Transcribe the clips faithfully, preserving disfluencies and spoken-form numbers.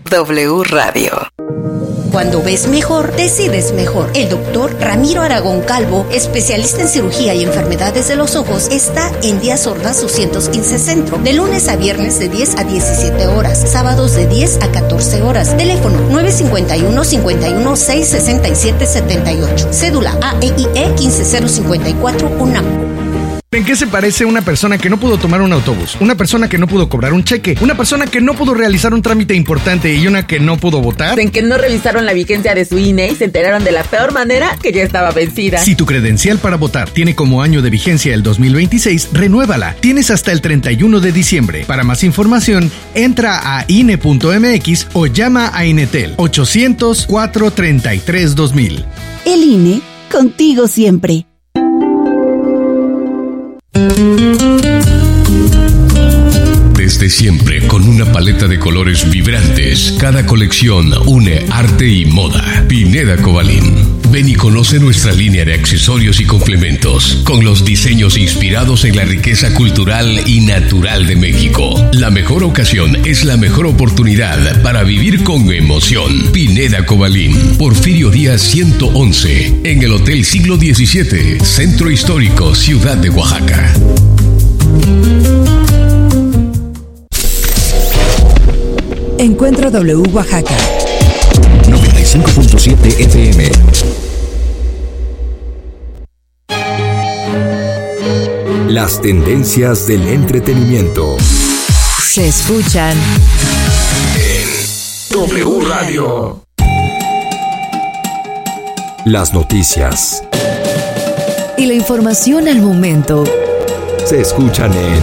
W Radio. Cuando ves mejor, decides mejor. El doctor Ramiro Aragón Calvo, especialista en cirugía y enfermedades de los ojos, está en Díaz Ordaz doscientos quince Centro, de lunes a viernes de diez a diecisiete horas, sábados de diez a catorce horas. Teléfono nueve cinco uno, cinco uno seis, seis siete siete ocho. Cédula A E I E uno cinco cero cinco cuatro UNAM. ¿En qué se parece una persona que no pudo tomar un autobús? Una persona que no pudo cobrar un cheque, una persona que no pudo realizar un trámite importante y una que no pudo votar. En que no revisaron la vigencia de su I N E y se enteraron de la peor manera que ya estaba vencida. Si tu credencial para votar tiene como año de vigencia el dos mil veintiséis, renuévala. Tienes hasta el treinta y uno de diciembre. Para más información, entra a I N E punto M X o llama a Inetel ochocientos, cuatrocientos treinta y tres, dos mil. El I N E, contigo siempre. Desde siempre, con una paleta de colores vibrantes, cada colección une arte y moda. Pineda Cobalín. Ven y conoce nuestra línea de accesorios y complementos, con los diseños inspirados en la riqueza cultural y natural de México. La mejor ocasión es la mejor oportunidad para vivir con emoción. Pineda Cobalín, Porfirio Díaz ciento once, en el Hotel Siglo diecisiete, Centro Histórico, Ciudad de Oaxaca. Encuentro W Oaxaca noventa y cinco punto siete F M. Las tendencias del entretenimiento se escuchan en W Radio. Las noticias y la información al momento se escuchan en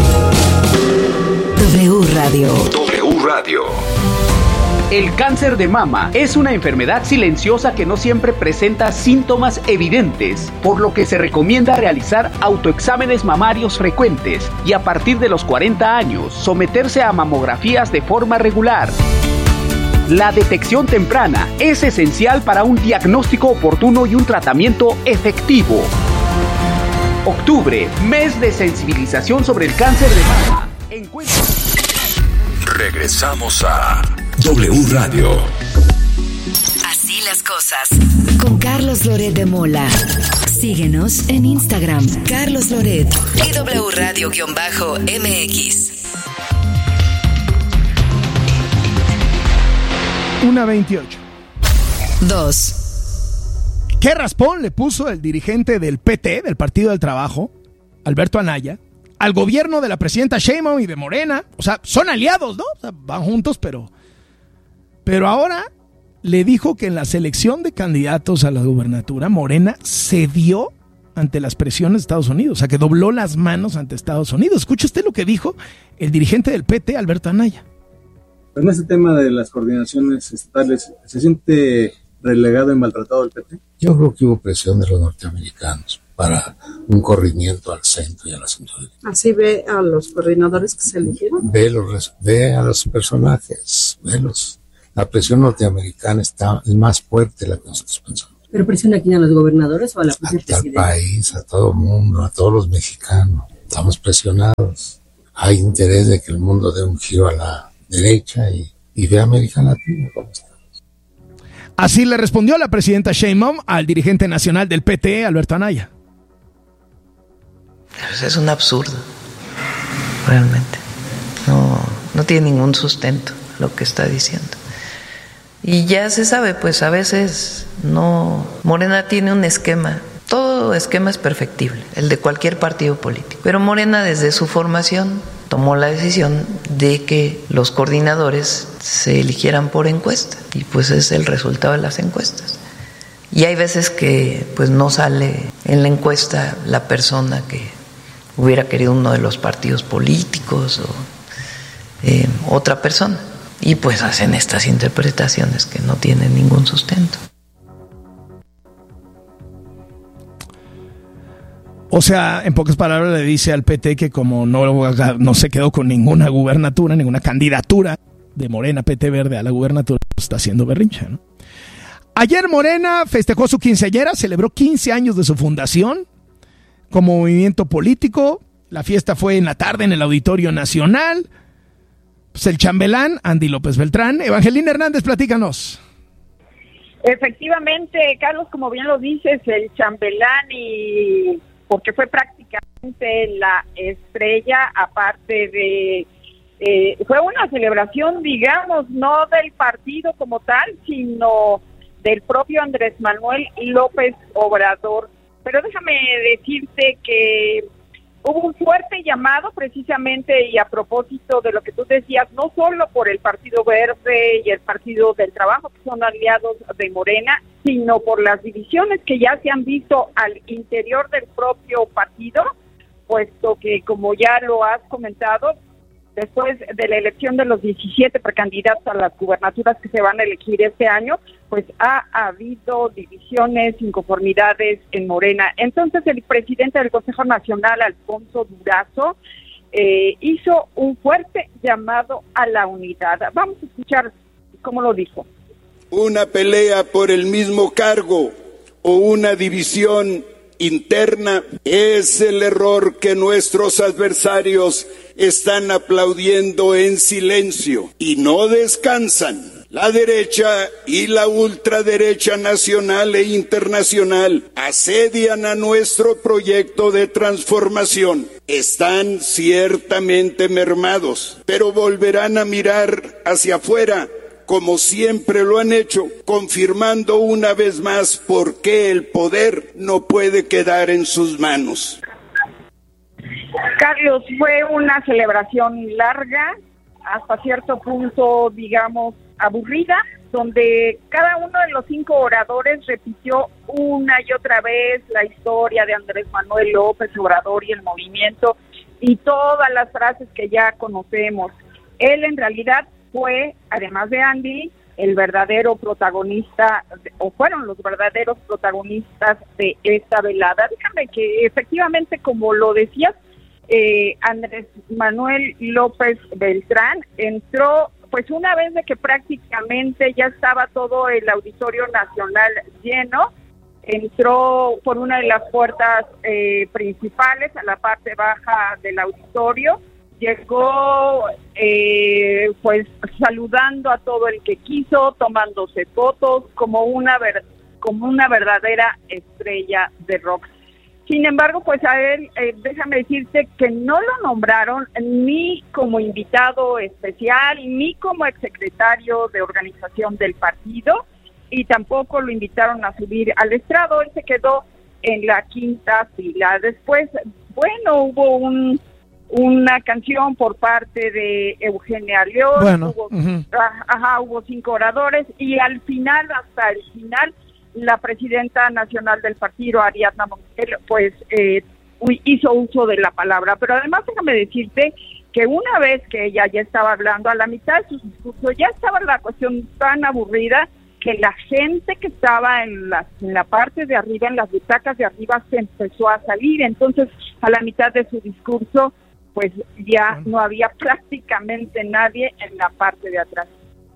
W Radio. W Radio. El cáncer de mama es una enfermedad silenciosa que no siempre presenta síntomas evidentes, por lo que se recomienda realizar autoexámenes mamarios frecuentes y a partir de los cuarenta años someterse a mamografías de forma regular. La detección temprana es esencial para un diagnóstico oportuno y un tratamiento efectivo. Octubre, mes de sensibilización sobre el cáncer de mama. Encuentra... Regresamos a W Radio. Así las cosas. Con Carlos Loret de Mola. Síguenos en Instagram, Carlos Loret y W Radio-M X. una veintiocho. dos. ¿Qué raspón le puso el dirigente del P T, del Partido del Trabajo, Alberto Anaya, al gobierno de la presidenta Sheinbaum y de Morena? O sea, son aliados, ¿no? O sea, van juntos, pero... Pero ahora le dijo que en la selección de candidatos a la gubernatura, Morena cedió ante las presiones de Estados Unidos. O sea, que dobló las manos ante Estados Unidos. Escuche usted lo que dijo el dirigente del P T, Alberto Anaya. En este tema de las coordinaciones estatales, ¿se siente relegado y maltratado el P T? Yo creo que hubo presión de los norteamericanos para un corrimiento al centro y a la centralidad. ¿Así ve a los coordinadores que se eligieron? Ve, los, ve a los personajes, velos. La presión norteamericana está más fuerte de la que nosotros pensamos. ¿Pero presiona aquí a los gobernadores o a la propia al país, a todo el mundo, a todos los mexicanos? Estamos presionados. Hay interés de que el mundo dé un giro a la derecha y, y ve a América Latina cómo está. Así le respondió la presidenta Sheinbaum al dirigente nacional del P T, Alberto Anaya. Pues es un absurdo, realmente. No, no tiene ningún sustento lo que está diciendo. Y ya se sabe, pues a veces no. Morena tiene un esquema. Todo esquema es perfectible, el de cualquier partido político. Pero Morena, desde su formación, tomó la decisión de que los coordinadores se eligieran por encuesta. Y pues es el resultado de las encuestas. Y hay veces que pues no sale en la encuesta la persona que hubiera querido uno de los partidos políticos o eh, otra persona. Y pues hacen estas interpretaciones que no tienen ningún sustento. O sea, en pocas palabras le dice al P T que como no, no se quedó con ninguna gubernatura, ninguna candidatura de Morena, P T Verde a la gubernatura, pues está haciendo berrinche, ¿no? Ayer Morena festejó su quinceañera, celebró quince años de su fundación como movimiento político. La fiesta fue en la tarde en el Auditorio Nacional. pues el chambelán Andy López Beltrán. Evangelina Hernández, platícanos. Efectivamente, Carlos, como bien lo dices, el chambelán, y porque fue prácticamente la estrella, aparte de, eh, fue una celebración, digamos, no del partido como tal, sino del propio Andrés Manuel López Obrador. Pero déjame decirte que hubo un fuerte llamado precisamente, y a propósito de lo que tú decías, no solo por el Partido Verde y el Partido del Trabajo, que son aliados de Morena, sino por las divisiones que ya se han visto al interior del propio partido, puesto que, como ya lo has comentado, después de la elección de los diecisiete precandidatos a las gubernaturas que se van a elegir este año, pues ha habido divisiones, inconformidades en Morena. Entonces el presidente del Consejo Nacional, Alfonso Durazo, eh, hizo un fuerte llamado a la unidad. Vamos a escuchar cómo lo dijo. Una pelea por el mismo cargo o una división interna es el error que nuestros adversarios están aplaudiendo en silencio y no descansan. La derecha y la ultraderecha nacional e internacional asedian a nuestro proyecto de transformación. Están ciertamente mermados, pero volverán a mirar hacia afuera, como siempre lo han hecho, confirmando una vez más por qué el poder no puede quedar en sus manos. Carlos, fue una celebración larga, hasta cierto punto, digamos, aburrida, donde cada uno de los cinco oradores repitió una y otra vez la historia de Andrés Manuel López Obrador y el movimiento, y todas las frases que ya conocemos. Él en realidad fue, además de Andy, el verdadero protagonista, o fueron los verdaderos protagonistas de esta velada. Déjame que efectivamente, como lo decías, eh, Andrés Manuel López Beltrán entró, pues una vez de que prácticamente ya estaba todo el Auditorio Nacional lleno, entró por una de las puertas eh, principales a la parte baja del auditorio. Llegó eh, pues saludando a todo el que quiso, tomándose fotos como una ver, como una verdadera estrella de rock. Sin embargo, pues a él, eh, déjame decirte que no lo nombraron ni como invitado especial, ni como exsecretario de organización del partido, y tampoco lo invitaron a subir al estrado. Él se quedó en la quinta fila. Después, bueno, hubo un una canción por parte de Eugenia León, bueno, hubo, uh-huh. ajá, hubo cinco oradores, y al final, hasta el final, la presidenta nacional del partido, Ariadna Montiel, pues eh, hizo uso de la palabra. Pero además, déjame decirte que una vez que ella ya estaba hablando, a la mitad de su discurso ya estaba la cuestión tan aburrida que la gente que estaba en la, en la parte de arriba, en las butacas de arriba, se empezó a salir. Entonces, a la mitad de su discurso, pues ya no había prácticamente nadie en la parte de atrás.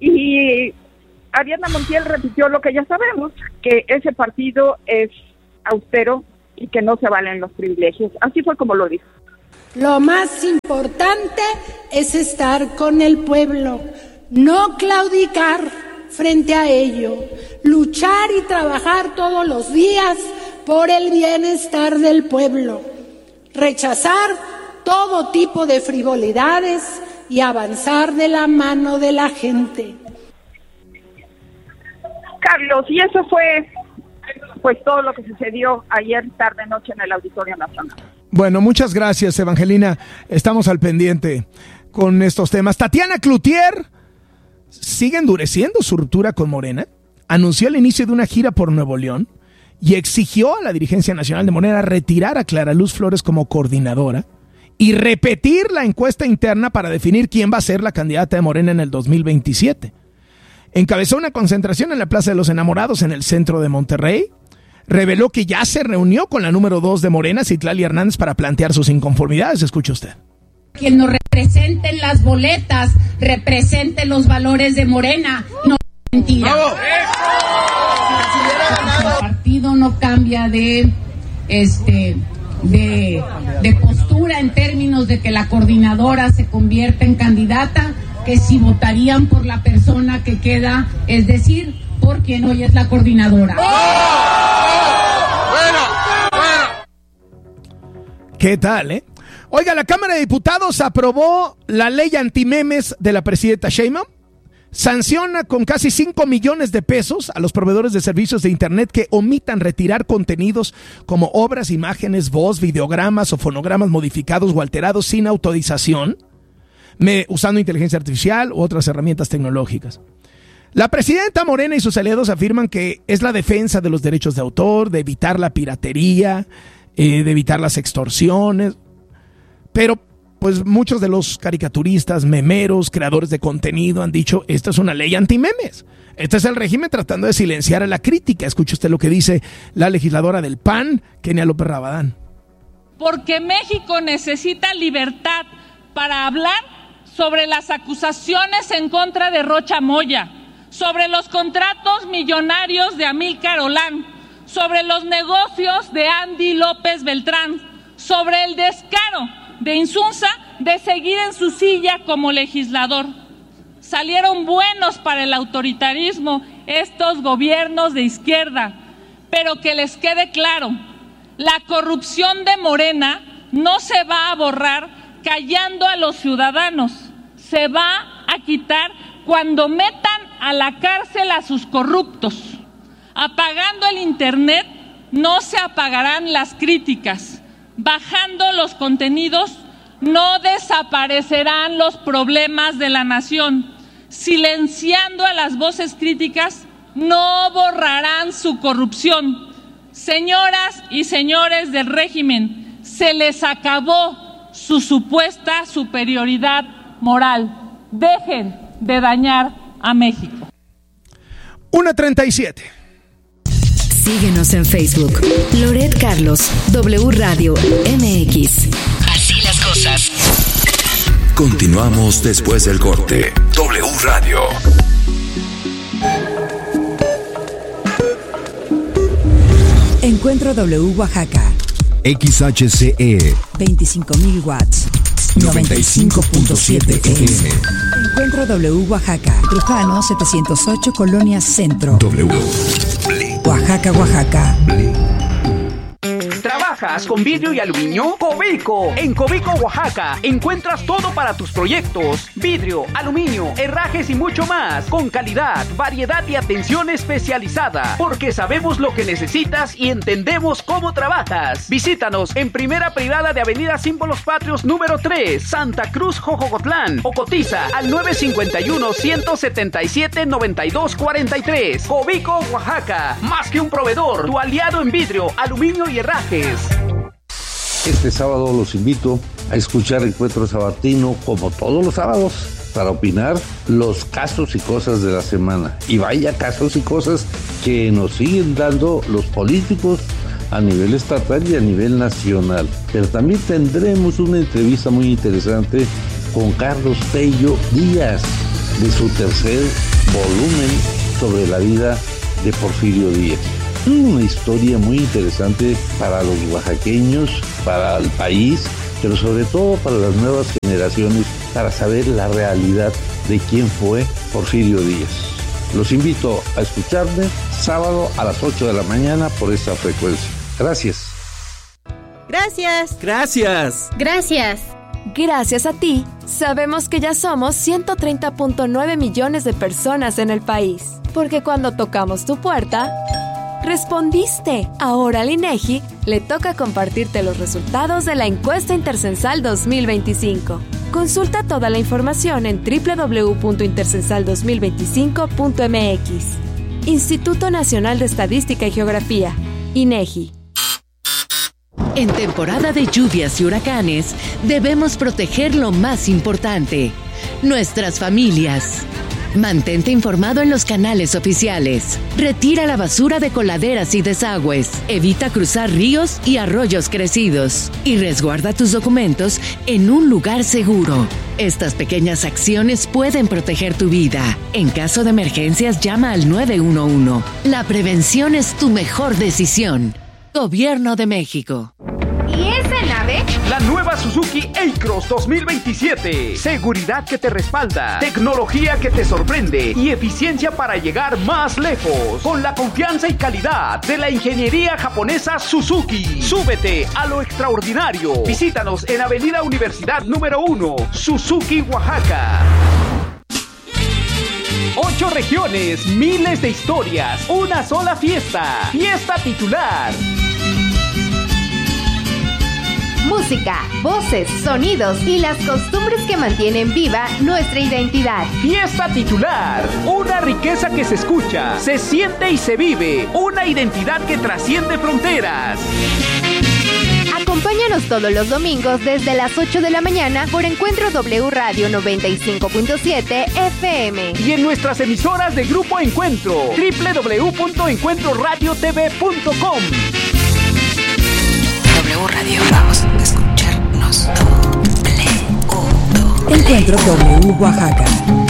Y Ariadna Montiel repitió lo que ya sabemos, que ese partido es austero y que no se valen los privilegios. Así fue como lo dijo. Lo más importante es estar con el pueblo, no claudicar frente a ello, luchar y trabajar todos los días por el bienestar del pueblo, rechazar todo tipo de frivolidades y avanzar de la mano de la gente. Carlos, y eso fue pues todo lo que sucedió ayer tarde noche en el Auditorio Nacional. Bueno, muchas gracias, Evangelina. Estamos al pendiente con estos temas. Tatiana Cloutier sigue endureciendo su ruptura con Morena. Anunció el inicio de una gira por Nuevo León y exigió a la dirigencia nacional de Morena retirar a Clara Luz Flores como coordinadora y repetir la encuesta interna para definir quién va a ser la candidata de Morena en el dos mil veintisiete. Encabezó una concentración en la Plaza de los Enamorados en el centro de Monterrey. Reveló que ya se reunió con la número dos de Morena, Citlali Hernández, para plantear sus inconformidades. Escuche usted. Quien nos represente en las boletas, represente los valores de Morena, no mentira. El partido no cambia de este de, de postura en términos de que la coordinadora se convierta en candidata. que si votarían por la persona que queda, es decir, por quien hoy es la coordinadora. ¿Qué tal, eh? Oiga, la Cámara de Diputados aprobó la ley antimemes de la presidenta Sheinbaum. Sanciona con casi cinco millones de pesos a los proveedores de servicios de internet que omitan retirar contenidos como obras, imágenes, voz, videogramas o fonogramas modificados o alterados sin autorización, me, usando inteligencia artificial u otras herramientas tecnológicas. La presidenta Morena y sus aliados afirman que es la defensa de los derechos de autor, de evitar la piratería, eh, de evitar las extorsiones, pero pues muchos de los caricaturistas, memeros, creadores de contenido han dicho, esta es una ley antimemes. Este es el régimen tratando de silenciar a la crítica. Escuche usted lo que dice la legisladora del P A N, Kenia López Rabadán. Porque México necesita libertad para hablar sobre las acusaciones en contra de Rocha Moya, sobre los contratos millonarios de Amílcar Olán, sobre los negocios de Andy López Beltrán, sobre el descaro de Insunza de seguir en su silla como legislador. Salieron buenos para el autoritarismo estos gobiernos de izquierda, pero que les quede claro, la corrupción de Morena no se va a borrar callando a los ciudadanos, se va a quitar cuando metan a la cárcel a sus corruptos. Apagando el internet no se apagarán las críticas. Bajando los contenidos, no desaparecerán los problemas de la nación. Silenciando a las voces críticas, no borrarán su corrupción. Señoras y señores del régimen, se les acabó su supuesta superioridad moral. Dejen de dañar a México. una treinta y siete. Síguenos en Facebook. Loret Carlos, W Radio M X. Así las cosas. Continuamos después del corte. W Radio. Encuentro W Oaxaca. X H C E. veinticinco mil watts. noventa y cinco punto siete F M. Encuentro W Oaxaca. Trujano setecientos ocho, Colonia Centro. W. Oaxaca, Oaxaca. ¿Trabajas con vidrio y aluminio? Cobico. En Cobico, Oaxaca, encuentras todo para tus proyectos. Vidrio, aluminio, herrajes y mucho más. Con calidad, variedad y atención especializada. Porque sabemos lo que necesitas y entendemos cómo trabajas. Visítanos en Primera Privada de Avenida Símbolos Patrios número tres, Santa Cruz, Jojocotlán. O cotiza al nueve cinco uno, uno siete siete, nueve dos cuatro tres. Cobico, Oaxaca. Más que un proveedor, tu aliado en vidrio, aluminio y herrajes. Este sábado los invito a escuchar Encuentro Sabatino como todos los sábados para opinar los casos y cosas de la semana. Y vaya casos y cosas que nos siguen dando los políticos a nivel estatal y a nivel nacional. Pero también tendremos una entrevista muy interesante con Carlos Tello Díaz de su tercer volumen sobre la vida de Porfirio Díaz. Una historia muy interesante para los oaxaqueños, para el país, pero sobre todo para las nuevas generaciones, para saber la realidad de quién fue Porfirio Díaz. Los invito a escucharme sábado a las ocho de la mañana por esta frecuencia. Gracias. Gracias. Gracias. Gracias. Gracias a ti, sabemos que ya somos ciento treinta punto nueve millones de personas en el país. Porque cuando tocamos tu puerta, respondiste. Ahora al INEGI le toca compartirte los resultados de la encuesta intercensal dos mil veinticinco. Consulta toda la información en doble u doble u doble u punto intercensal dos mil veinticinco punto m x. Instituto Nacional de Estadística y Geografía, INEGI. En temporada de lluvias y huracanes, debemos proteger lo más importante, nuestras familias. Mantente informado en los canales oficiales. Retira la basura de coladeras y desagües. Evita cruzar ríos y arroyos crecidos. Y resguarda tus documentos en un lugar seguro. Estas pequeñas acciones pueden proteger tu vida. En caso de emergencias, llama al nueve uno uno. La prevención es tu mejor decisión. Gobierno de México. ¿Y esa nave? La nueva Suzuki Suzuki A-Cross dos mil veintisiete. Seguridad que te respalda, tecnología que te sorprende y eficiencia para llegar más lejos. Con la confianza y calidad de la ingeniería japonesa Suzuki. Súbete a lo extraordinario. Visítanos en Avenida Universidad número uno, Suzuki, Oaxaca. Ocho regiones, miles de historias, una sola fiesta. Fiesta titular. Música, voces, sonidos y las costumbres que mantienen viva nuestra identidad. Fiesta titular, una riqueza que se escucha, se siente y se vive, una identidad que trasciende fronteras. Acompáñanos todos los domingos desde las ocho de la mañana por Encuentro W Radio noventa y cinco punto siete F M. Y en nuestras emisoras de Grupo Encuentro, doble u doble u doble u punto encuentro radio t v punto com. W Radio, vamos a escucharnos. Encuentro W Oaxaca.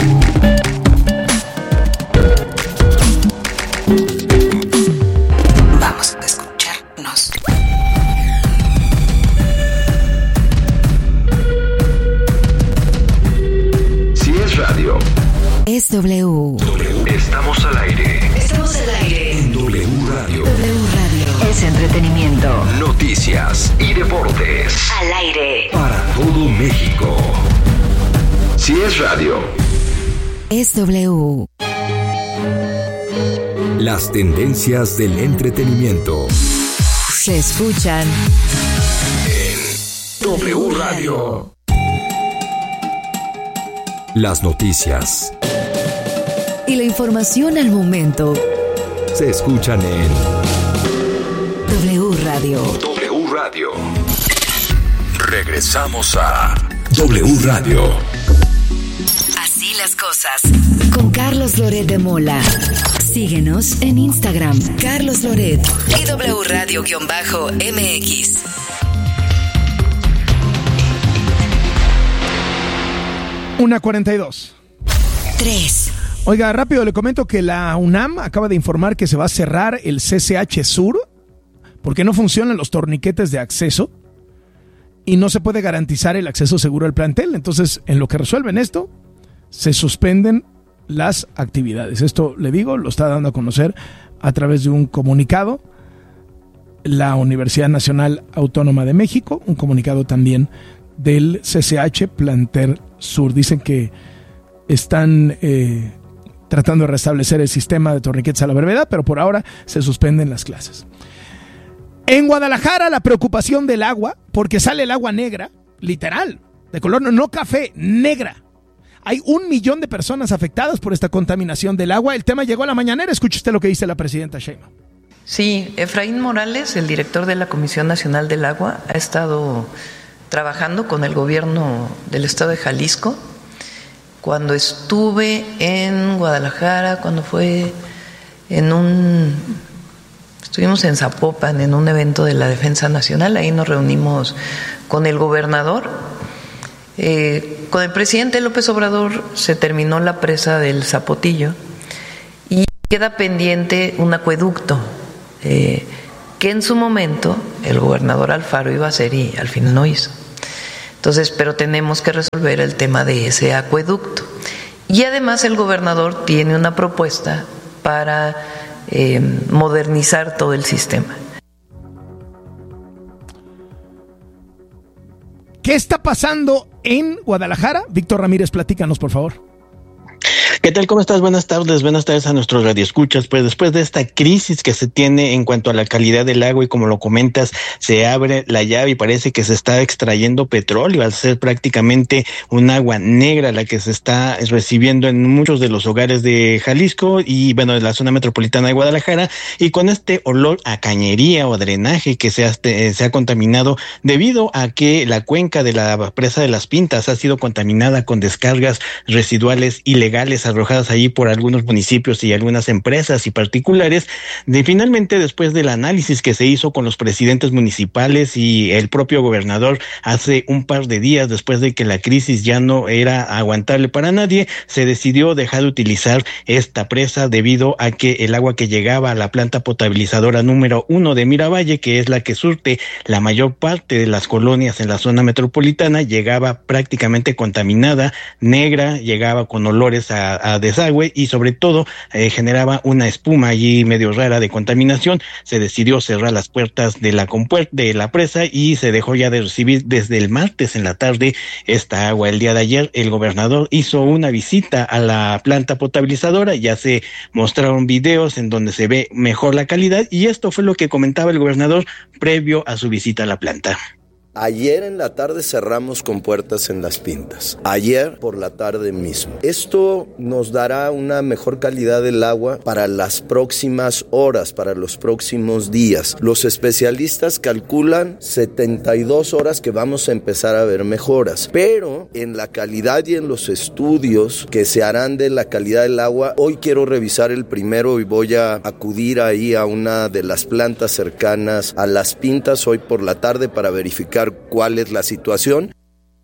Vamos a escucharnos. Si es radio, es W. Estamos al aire. Estamos al aire. En W Radio. W Radio. Es entretenimiento. Noticias y deportes. Al aire. Para todo México. Si es radio, es W. Las tendencias del entretenimiento se escuchan en W Radio. Las noticias y la información al momento se escuchan en W Radio. W Radio. Regresamos a W Radio. Así las cosas. Con Carlos Loret de Mola. Síguenos en Instagram, Carlos Loret y W Radio-M X. una cuarenta y dos. tres. Oiga, rápido le comento que la UNAM acaba de informar que se va a cerrar el C C H Sur porque no funcionan los torniquetes de acceso y no se puede garantizar el acceso seguro al plantel. Entonces, en lo que resuelven esto, se suspenden las actividades. Esto, le digo, lo está dando a conocer a través de un comunicado la Universidad Nacional Autónoma de México, un comunicado también del C C H Plantel Sur. Dicen que están eh, tratando de restablecer el sistema de torniquetes a la brevedad, pero por ahora se suspenden las clases. En Guadalajara, la preocupación del agua, porque sale el agua negra, literal, de color no, no café, negra. Hay un millón de personas afectadas por esta contaminación del agua. El tema llegó a la mañanera. Escuche usted lo que dice la presidenta Sheinbaum. Sí, Efraín Morales, el director de la Comisión Nacional del Agua, ha estado trabajando con el gobierno del estado de Jalisco. Cuando estuve en Guadalajara, cuando fue en un... Estuvimos en Zapopan, en un evento de la Defensa Nacional, ahí nos reunimos con el gobernador. Eh, con el presidente López Obrador se terminó la presa del Zapotillo y queda pendiente un acueducto eh, que en su momento el gobernador Alfaro iba a hacer y al final no hizo. Entonces, pero tenemos que resolver el tema de ese acueducto. Y además el gobernador tiene una propuesta para eh, modernizar todo el sistema. ¿Qué está pasando en Guadalajara? Víctor Ramírez, platícanos, por favor. ¿Qué tal? ¿Cómo estás? Buenas tardes, buenas tardes a nuestros radioescuchas. Pues después de esta crisis que se tiene en cuanto a la calidad del agua y como lo comentas, se abre la llave y parece que se está extrayendo petróleo al ser prácticamente un agua negra la que se está recibiendo en muchos de los hogares de Jalisco y bueno, de la zona metropolitana de Guadalajara, y con este olor a cañería o drenaje que se ha, se ha contaminado debido a que la cuenca de la presa de Las Pintas ha sido contaminada con descargas residuales ilegales arrojadas allí por algunos municipios y algunas empresas y particulares. De, finalmente, después del análisis que se hizo con los presidentes municipales y el propio gobernador hace un par de días, después de que la crisis ya no era aguantable para nadie, se decidió dejar de utilizar esta presa debido a que el agua que llegaba a la planta potabilizadora número uno de Miravalle, que es la que surte la mayor parte de las colonias en la zona metropolitana, llegaba prácticamente contaminada, negra, llegaba con olores a, a desagüe y sobre todo eh, generaba una espuma allí medio rara de contaminación. Se decidió cerrar las puertas de la compuer- de la presa y se dejó ya de recibir desde el martes en la tarde esta agua. El día de ayer el gobernador hizo una visita a la planta potabilizadora, ya se mostraron videos en donde se ve mejor la calidad y esto fue lo que comentaba el gobernador previo a su visita a la planta. Ayer en la tarde cerramos con puertas en Las Pintas, ayer por la tarde mismo. Esto nos dará una mejor calidad del agua para las próximas horas, para los próximos días. Los especialistas calculan setenta y dos horas que vamos a empezar a ver mejoras, pero en la calidad y en los estudios que se harán de la calidad del agua, hoy quiero revisar el primero y voy a acudir ahí a una de las plantas cercanas a Las Pintas hoy por la tarde para verificar cuál es la situación.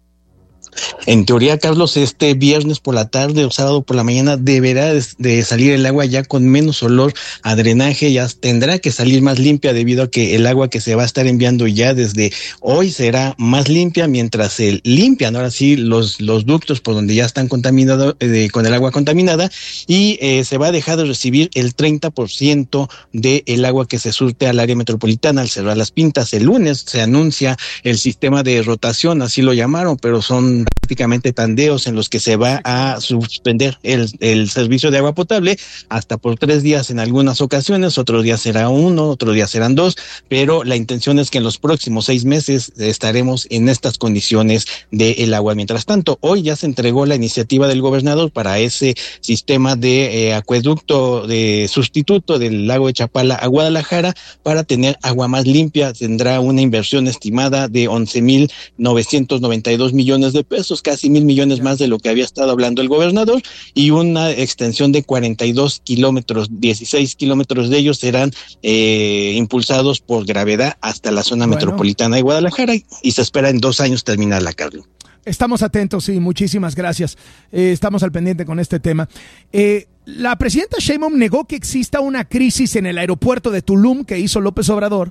En teoría, Carlos, este viernes por la tarde o sábado por la mañana deberá de salir el agua ya con menos olor a drenaje, ya tendrá que salir más limpia debido a que el agua que se va a estar enviando ya desde hoy será más limpia mientras se limpian ahora sí los, los ductos por donde ya están contaminados eh, con el agua contaminada y eh, se va a dejar de recibir el treinta por ciento del agua que se surte al área metropolitana al cerrar Las Pintas. El lunes se anuncia el sistema de rotación, así lo llamaron, pero son prácticamente tandeos en los que se va a suspender el, el servicio de agua potable hasta por tres días en algunas ocasiones, otros días será uno, otros días serán dos, pero la intención es que en los próximos seis meses estaremos en estas condiciones del agua. Mientras tanto, hoy ya se entregó la iniciativa del gobernador para ese sistema de eh, acueducto de sustituto del lago de Chapala a Guadalajara para tener agua más limpia. Tendrá una inversión estimada de once mil novecientos noventa y dos millones de pesos, casi mil millones más de lo que había estado hablando el gobernador, y una extensión de cuarenta y dos kilómetros, dieciséis kilómetros de ellos serán eh, impulsados por gravedad hasta la zona bueno. metropolitana de Guadalajara y se espera en dos años terminarla, Carlos. Estamos atentos, sí, muchísimas gracias. Eh, estamos al pendiente con este tema. Eh, la presidenta Sheinbaum negó que exista una crisis en el aeropuerto de Tulum que hizo López Obrador.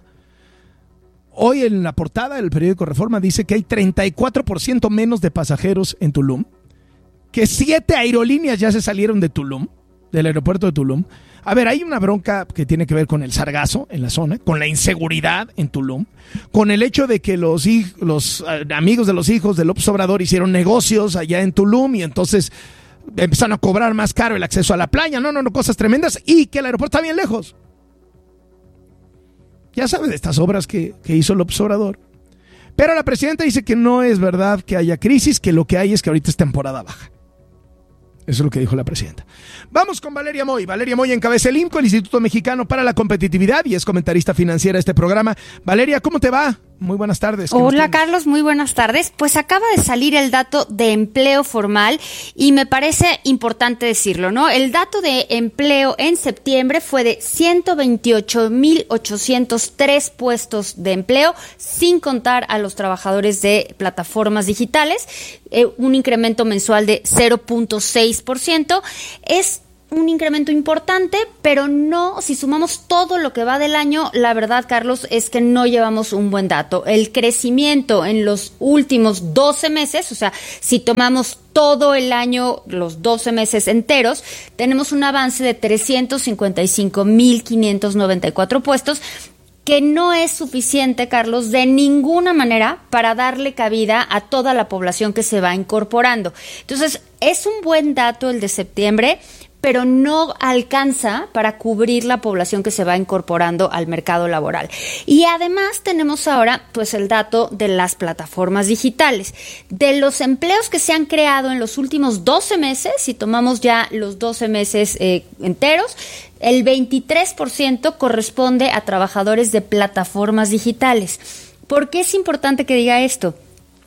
Hoy en la portada del periódico Reforma dice que hay treinta y cuatro por ciento menos de pasajeros en Tulum, que siete aerolíneas ya se salieron de Tulum, del aeropuerto de Tulum. A ver, hay una bronca que tiene que ver con el sargazo en la zona, con la inseguridad en Tulum, con el hecho de que los, hij- los uh, amigos de los hijos de López Obrador hicieron negocios allá en Tulum y entonces empezaron a cobrar más caro el acceso a la playa. No, no, no, cosas tremendas, y que el aeropuerto está bien lejos. Ya sabes de estas obras que, que hizo López Obrador. Pero la presidenta dice que no es verdad que haya crisis, que lo que hay es que ahorita es temporada baja. Eso es lo que dijo la presidenta. Vamos con Valeria Moy. Valeria Moy encabeza el I M C O, el Instituto Mexicano para la Competitividad, y es comentarista financiera de este programa. Valeria, ¿cómo te va? Muy buenas tardes. Hola, Carlos, muy buenas tardes. Pues acaba de salir el dato de empleo formal y me parece importante decirlo, ¿no? El dato de empleo en septiembre fue de ciento veintiocho mil ochocientos tres puestos de empleo, sin contar a los trabajadores de plataformas digitales, eh, un incremento mensual de cero punto seis por ciento. Es un incremento importante, pero no, si sumamos todo lo que va del año, la verdad, Carlos, es que no llevamos un buen dato. El crecimiento en los últimos doce meses, o sea, si tomamos todo el año, los doce meses enteros, tenemos un avance de trescientos cincuenta y cinco mil quinientos noventa y cuatro puestos, que no es suficiente, Carlos, de ninguna manera para darle cabida a toda la población que se va incorporando. Entonces, es un buen dato el de septiembre, pero no alcanza para cubrir la población que se va incorporando al mercado laboral. Y además tenemos ahora pues el dato de las plataformas digitales. De los empleos que se han creado en los últimos doce meses, si tomamos ya los doce meses eh, enteros, el veintitrés por ciento corresponde a trabajadores de plataformas digitales. ¿Por qué es importante que diga esto?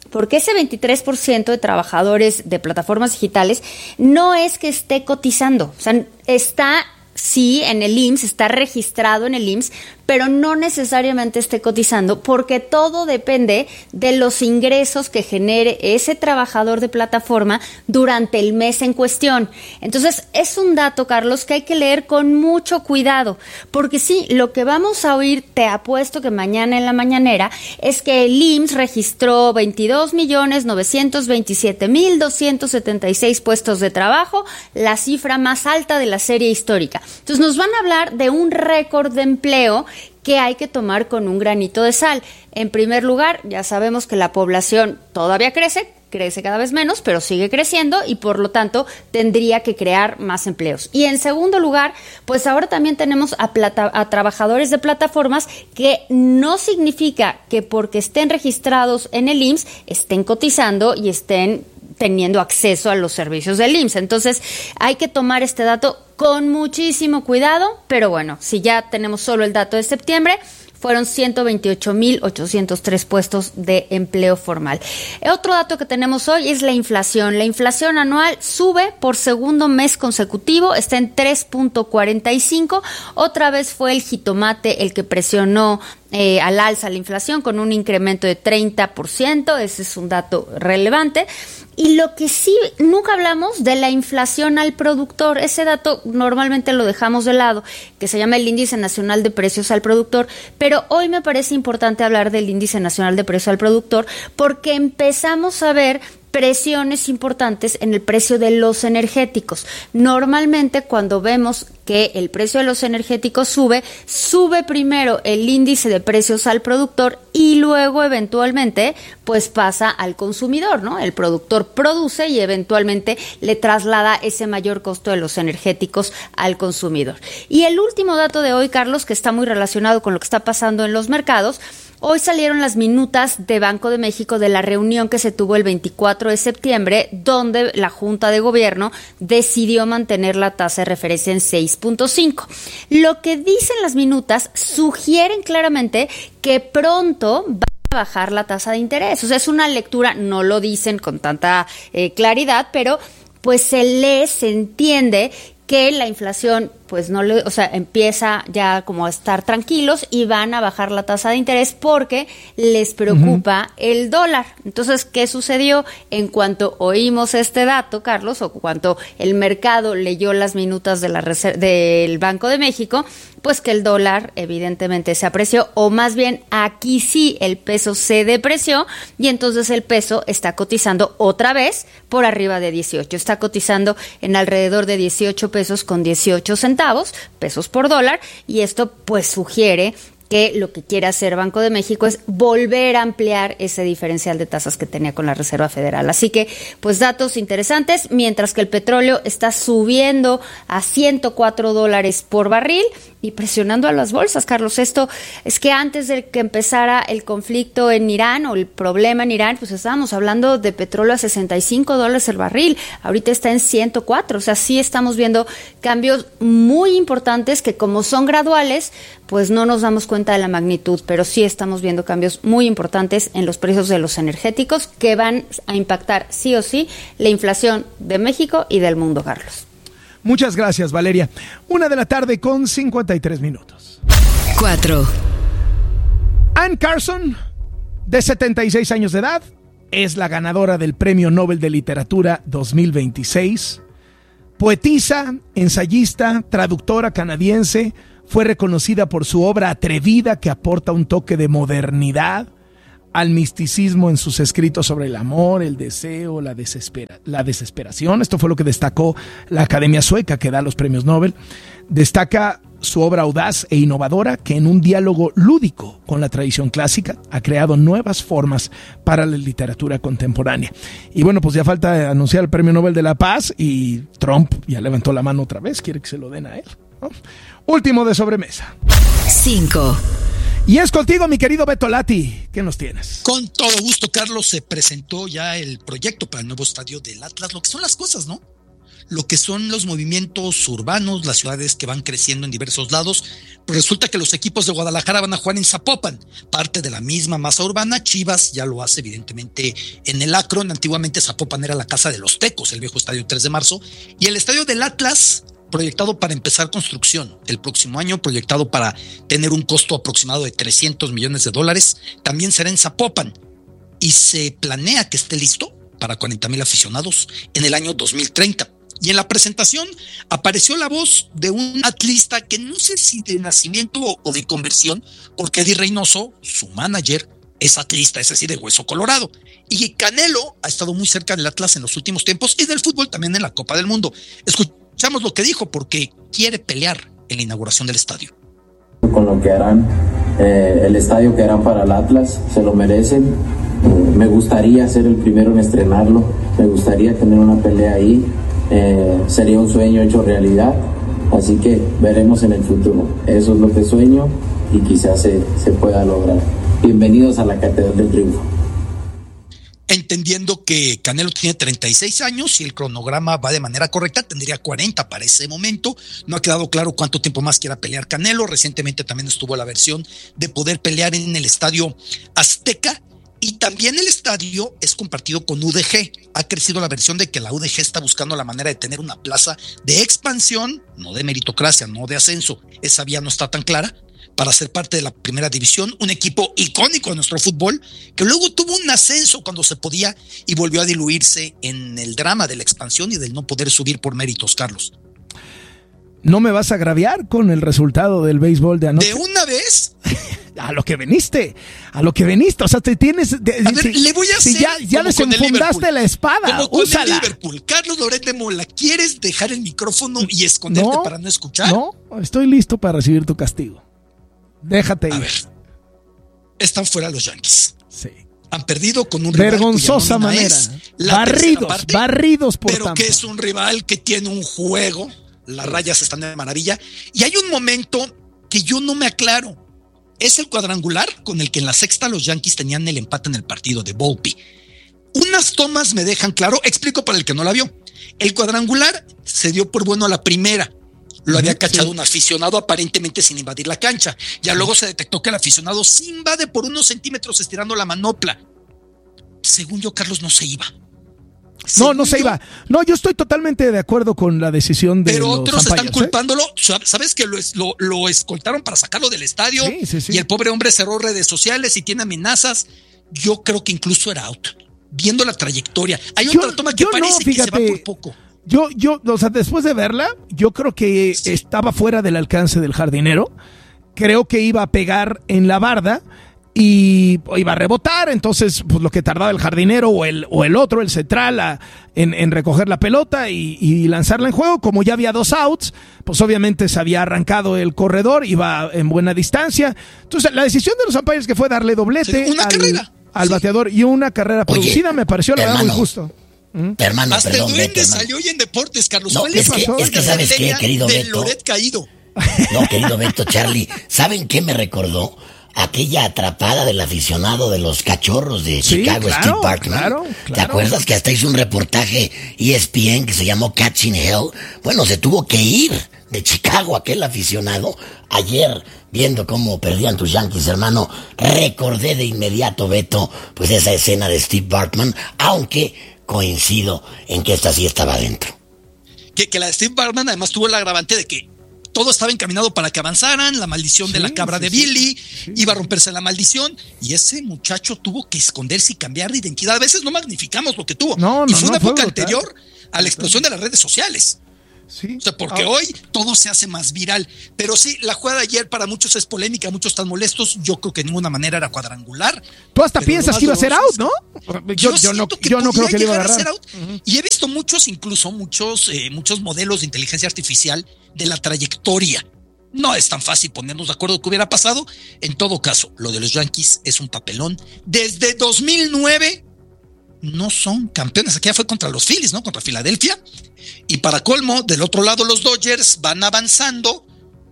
Porque ese veintitrés por ciento de trabajadores de plataformas digitales no es que esté cotizando, o sea, está... sí, en el I M S S, está registrado en el I M S S, pero no necesariamente esté cotizando, porque todo depende de los ingresos que genere ese trabajador de plataforma durante el mes en cuestión. Entonces, es un dato, Carlos, que hay que leer con mucho cuidado, porque sí, lo que vamos a oír, te apuesto que mañana en la mañanera, es que el I M S S registró veintidós millones novecientos veintisiete mil doscientos setenta y seis puestos de trabajo, la cifra más alta de la serie histórica. Entonces nos van a hablar de un récord de empleo que hay que tomar con un granito de sal. En primer lugar, ya sabemos que la población todavía crece, crece cada vez menos, pero sigue creciendo y por lo tanto tendría que crear más empleos. Y en segundo lugar, pues ahora también tenemos a, plata, a trabajadores de plataformas, que no significa que porque estén registrados en el I M S S estén cotizando y estén teniendo acceso a los servicios del I M S S. Entonces, hay que tomar este dato con muchísimo cuidado, pero bueno, si ya tenemos solo el dato de septiembre, fueron ciento veintiocho mil ochocientos tres puestos de empleo formal. Otro dato que tenemos hoy es la inflación. La inflación anual sube por segundo mes consecutivo, está en tres punto cuarenta y cinco. Otra vez fue el jitomate el que presionó eh, al alza la inflación con un incremento de treinta por ciento. Ese es un dato relevante. Y lo que sí, nunca hablamos de la inflación al productor. Ese dato normalmente lo dejamos de lado, que se llama el Índice Nacional de Precios al Productor. Pero hoy me parece importante hablar del Índice Nacional de Precios al Productor, porque empezamos a ver presiones importantes en el precio de los energéticos. Normalmente, cuando vemos que el precio de los energéticos sube, sube primero el índice de precios al productor y luego eventualmente pues pasa al consumidor, ¿no? El productor produce y eventualmente le traslada ese mayor costo de los energéticos al consumidor. Y el último dato de hoy, Carlos, que está muy relacionado con lo que está pasando en los mercados. Hoy salieron las minutas de Banco de México de la reunión que se tuvo el veinticuatro de septiembre, donde la Junta de Gobierno decidió mantener la tasa de referencia en seis punto cinco. Lo que dicen las minutas sugieren claramente que pronto va a bajar la tasa de interés. O sea, es una lectura, no lo dicen con tanta eh, claridad, pero pues se lee, se entiende que la inflación pues no le, o sea, empieza ya como a estar tranquilos y van a bajar la tasa de interés porque les preocupa uh-huh. el dólar. Entonces, ¿qué sucedió? En cuanto oímos este dato, Carlos, o cuanto el mercado leyó las minutas de la reser- del Banco de México, pues que el dólar evidentemente se apreció, o más bien aquí sí el peso se depreció y entonces el peso está cotizando otra vez por arriba de dieciocho. Está cotizando en alrededor de dieciocho pesos con dieciocho centavos. Pesos por dólar, y esto pues sugiere que lo que quiere hacer Banco de México es volver a ampliar ese diferencial de tasas que tenía con la Reserva Federal. Así que, pues datos interesantes, mientras que el petróleo está subiendo a ciento cuatro dólares por barril y presionando a las bolsas, Carlos. Esto es que antes de que empezara el conflicto en Irán o el problema en Irán, pues estábamos hablando de petróleo a sesenta y cinco dólares el barril. Ahorita está en ciento cuatro. O sea, sí estamos viendo cambios muy importantes que, como son graduales, pues no nos damos cuenta de la magnitud, pero sí estamos viendo cambios muy importantes en los precios de los energéticos que van a impactar sí o sí la inflación de México y del mundo, Carlos. Muchas gracias, Valeria. Una de la tarde con cincuenta y tres minutos. Cuatro. Anne Carson, de setenta y seis años de edad, es la ganadora del Premio Nobel de Literatura dos mil veintiséis. Poetisa, ensayista, traductora canadiense, fue reconocida por su obra atrevida que aporta un toque de modernidad al misticismo en sus escritos sobre el amor, el deseo, la, desespera, la desesperación. Esto fue lo que destacó la Academia Sueca, que da los premios Nobel. Destaca su obra audaz e innovadora, que en un diálogo lúdico con la tradición clásica ha creado nuevas formas para la literatura contemporánea. Y bueno, pues ya falta anunciar el Premio Nobel de la Paz y Trump ya levantó la mano otra vez, quiere que se lo den a él, ¿no? Último de sobremesa. Cinco. Y es contigo, mi querido Beto Lati. ¿Qué nos tienes? Con todo gusto, Carlos. Se presentó ya el proyecto para el nuevo estadio del Atlas. Lo que son las cosas, ¿no? lo que son los movimientos urbanos, las ciudades que van creciendo en diversos lados, pues resulta que los equipos de Guadalajara van a jugar en Zapopan, parte de la misma masa urbana. Chivas ya lo hace evidentemente en el Akron. Antiguamente Zapopan era la casa de los Tecos, el viejo estadio tres de marzo, y el estadio del Atlas, proyectado para empezar construcción el próximo año, proyectado para tener un costo aproximado de trescientos millones de dólares, también será en Zapopan, y se planea que esté listo para cuarenta mil aficionados en el año dos mil treinta. Y en la presentación apareció la voz de un atlista que no sé si de nacimiento o de conversión, porque Eddie Reynoso, su manager, es atlista, es decir, de hueso colorado. Y Canelo ha estado muy cerca del Atlas en los últimos tiempos y del fútbol también en la Copa del Mundo. Escuchamos lo que dijo, porque quiere pelear en la inauguración del estadio. Con lo que harán, eh, el estadio que harán para el Atlas, se lo merecen. Eh, me gustaría ser el primero en estrenarlo, me gustaría tener una pelea ahí. Eh, sería un sueño hecho realidad, así que veremos en el futuro. Eso es lo que sueño y quizás se, se pueda lograr. Bienvenidos a la Catedral del Triunfo. Entendiendo que Canelo tiene treinta y seis años y el cronograma va de manera correcta, tendría cuarenta para ese momento. No ha quedado claro cuánto tiempo más quiera pelear Canelo. Recientemente también estuvo la versión de poder pelear en el Estadio Azteca. Y también el estadio es compartido con U D G. Ha crecido la versión de que la U D G está buscando la manera de tener una plaza de expansión, no de meritocracia, no de ascenso. Esa vía no está tan clara, para ser parte de la primera división, un equipo icónico de nuestro fútbol, que luego tuvo un ascenso cuando se podía y volvió a diluirse en el drama de la expansión y del no poder subir por méritos, Carlos. ¿No me vas a agraviar con el resultado del béisbol de anoche? ¿De una vez? A lo que veniste, a lo que veniste, o sea, te tienes... De, a ver, si, le voy a hacer si ya, ya desenfundaste la espada, como con úsala. el Liverpool. Carlos Loret de Mola, ¿quieres dejar el micrófono y esconderte no, para no escuchar? No, estoy listo para recibir tu castigo. Déjate ir. A ver, están fuera los Yankees. Sí. Han perdido con un vergonzosa rival manera. Es la barridos, parte, barridos por pero Tampa. Que es un rival que tiene un juego. Las rayas están de maravilla. Y hay un momento que yo no me aclaro. Es el cuadrangular con el que en la sexta los Yankees tenían el empate en el partido de Volpe. Unas tomas me dejan claro, explico para el que no la vio. El cuadrangular se dio por bueno a la primera. Lo había cachado sí. un aficionado aparentemente sin invadir la cancha. Ya luego se detectó que el aficionado sí invade por unos centímetros estirando la manopla. Según yo, Carlos no se iba. No, no se iba. No, yo estoy totalmente de acuerdo con la decisión de Pero los otros Zampayas, están culpándolo. ¿eh? ¿Sabes que lo, lo, lo escoltaron para sacarlo del estadio? Sí, sí, sí. Y el pobre hombre cerró redes sociales y tiene amenazas. Yo creo que incluso era out. Viendo la trayectoria. Hay yo, otra toma que parece no, fíjate, que se va por poco. Yo, yo, o sea, después de verla, yo creo que sí. estaba fuera del alcance del jardinero. Creo que iba a pegar en la barda y iba a rebotar, entonces pues lo que tardaba el jardinero o el, o el otro, el central, a, en, en recoger la pelota y, y lanzarla en juego. Como ya había dos outs, pues obviamente se había arrancado el corredor, iba en buena distancia. Entonces la decisión de los umpires que fue darle doblete sí, una al, carrera. al sí. bateador y una carrera producida. Oye, me pareció la verdad muy justo. ¿Mm? Hermano, Hasta perdón, el duende Beto, salió hoy en Deportes, Carlos. No, es que, es que sabes qué, querido Beto. Loret caído. No, querido Beto, Charlie, ¿saben qué me recordó? Aquella atrapada del aficionado de los Cachorros de sí, Chicago, claro, Steve Bartman. Claro, claro. ¿Te acuerdas que hasta hizo un reportaje E S P N que se llamó Catching Hell? Bueno, se tuvo que ir de Chicago aquel aficionado. Ayer, viendo cómo perdían tus Yankees, hermano, recordé de inmediato, Beto, pues esa escena de Steve Bartman, aunque coincido en que esta sí estaba adentro. Que, que la de Steve Bartman además tuvo el agravante de que todo estaba encaminado para que avanzaran, la maldición sí, de la cabra sí, de Billy, sí, iba a romperse la maldición, y ese muchacho tuvo que esconderse y cambiar de identidad. A veces no magnificamos lo que tuvo. No, no, y fue no, una fue época brutal. anterior a la explosión de las redes sociales. Sí. O sea, porque ah. hoy todo se hace más viral. Pero sí, la jugada de ayer para muchos es polémica, muchos están molestos. Yo creo que de ninguna manera era cuadrangular. Tú hasta piensas que iba a ser out, ¿no? Yo, yo, yo no, que yo no creo que le iba a agarrar. A out. Uh-huh. Y he visto muchos, incluso muchos, eh, muchos modelos de inteligencia artificial de la trayectoria. No es tan fácil ponernos de acuerdo qué hubiera pasado. En todo caso, lo de los Yankees es un papelón. Desde dos mil nueve no son campeones. Aquí ya fue contra los Phillies, ¿no? Contra Filadelfia. Y para colmo, del otro lado los Dodgers van avanzando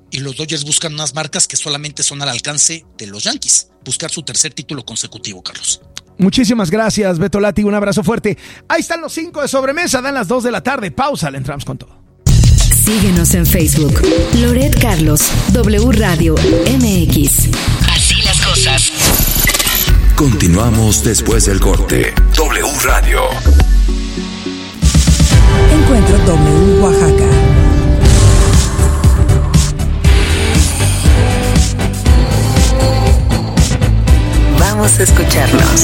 y los Dodgers buscan unas marcas que solamente son al alcance de los Yankees, buscar su tercer título consecutivo, Carlos. Muchísimas gracias, Beto Lati, un abrazo fuerte. Ahí están los cinco de sobremesa, dan las dos de la tarde, pausa, le entramos con todo. Síguenos en Facebook, Loret Carlos, W Radio M X. Así las cosas. Continuamos después del corte. W Radio. Encuentro W Oaxaca. Vamos a escucharlos.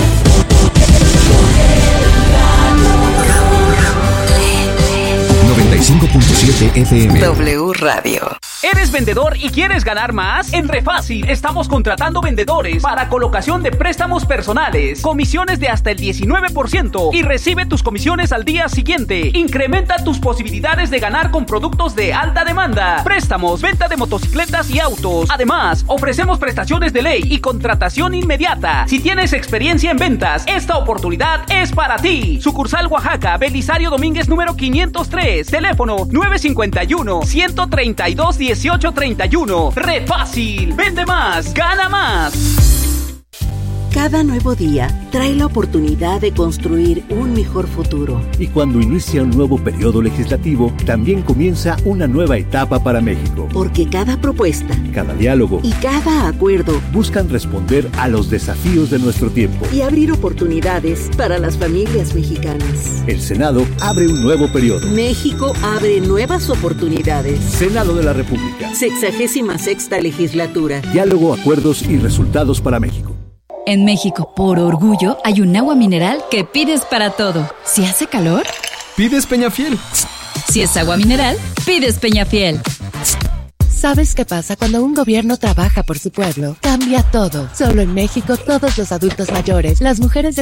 noventa y cinco punto siete F M. W Radio. ¿Eres vendedor y quieres ganar más? En Refácil estamos contratando vendedores para colocación de préstamos personales, comisiones de hasta el diecinueve por ciento y recibe tus comisiones al día siguiente. Incrementa tus posibilidades de ganar con productos de alta demanda, préstamos, venta de motocicletas y autos. Además, ofrecemos prestaciones de ley y contratación inmediata. Si tienes experiencia en ventas, esta oportunidad es para ti. Sucursal Oaxaca, Belisario Domínguez número quinientos tres, teléfono nueve cinco uno, uno tres dos, dieciocho treinta y uno. Refácil, vende más, gana más. Cada nuevo día trae la oportunidad de construir un mejor futuro. Y cuando inicia un nuevo periodo legislativo, también comienza una nueva etapa para México. Porque cada propuesta, cada diálogo y cada acuerdo buscan responder a los desafíos de nuestro tiempo y abrir oportunidades para las familias mexicanas. El Senado abre un nuevo periodo. México abre nuevas oportunidades. Senado de la República. Sexagésima sexta legislatura. Diálogo, acuerdos y resultados para México. En México, por orgullo, hay un agua mineral que pides para todo. Si hace calor, pides Peñafiel. Si es agua mineral, pides Peñafiel. ¿Sabes qué pasa cuando un gobierno trabaja por su pueblo? Cambia todo. Solo en México, todos los adultos mayores, las mujeres de